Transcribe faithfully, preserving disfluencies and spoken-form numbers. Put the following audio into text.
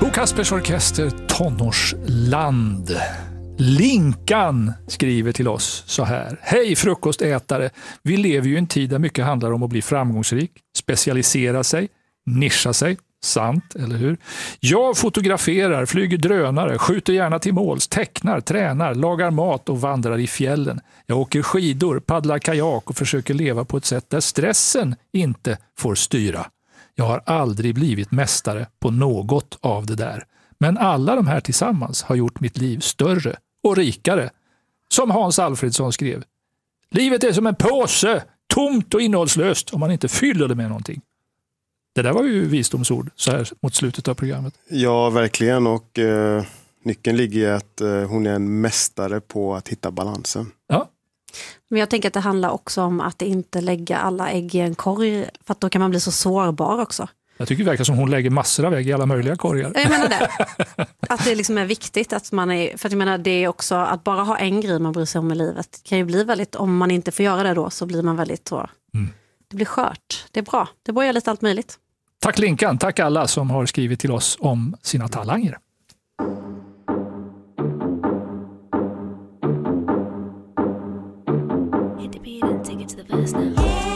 Bo Kaspers Orkester, Tonårsland. Linkan skriver till oss så här. Hej frukostätare, vi lever ju i en tid där mycket handlar om att bli framgångsrik, specialisera sig, nischa sig. Sant, eller hur? Jag fotograferar, flyger drönare, skjuter gärna till måls, tecknar, tränar, lagar mat och vandrar i fjällen. Jag åker skidor, paddlar kajak och försöker leva på ett sätt där stressen inte får styra. Jag har aldrig blivit mästare på något av det där. Men alla de här tillsammans har gjort mitt liv större och rikare. Som Hans Alfredsson skrev. Livet är som en påse, tomt och innehållslöst om man inte fyller det med någonting. Det där var ju visdomsord så här mot slutet av programmet. Ja, verkligen. Och eh, nyckeln ligger i att eh, hon är en mästare på att hitta balansen. Ja. Men jag tänker att det handlar också om att inte lägga alla ägg i en korg. För att då kan man bli så sårbar också. Jag tycker det verkar som hon lägger massor av ägg i alla möjliga korgar. Jag menar det. Att det liksom är viktigt att man är... För att jag menar det är också att bara ha en grej man bryr sig om i livet. Kan ju bli väldigt... Om man inte får göra det då så blir man väldigt... Så, mm. Det blir skört. Det är bra. Det börjar lite allt möjligt. Tack Linkan, tack alla som har skrivit till oss om sina talanger.